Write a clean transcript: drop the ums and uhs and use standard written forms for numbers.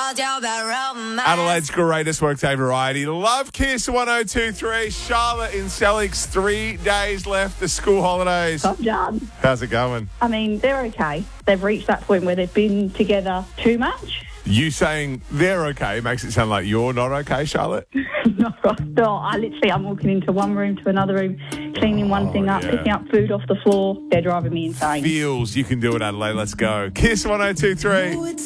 Adelaide's greatest workday variety. Love Kiss 1023. Charlotte in Selix, 3 days left. The school holidays. I'm done. How's it going? I mean, they're okay. They've reached that point where they've been together too much. You saying they're okay makes it sound like you're not okay, Charlotte. No, I'm walking into one room to another room, cleaning one thing up, picking up food off the floor. They're driving me insane. Feels you can do it, Adelaide. Let's go. Kiss 1023.